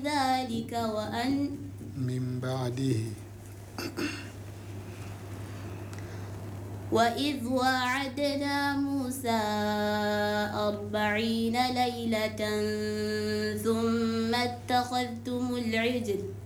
ذلك وأن من بعده وإذ واعدنا موسى 40 ليلة ثم اتخذتم العجل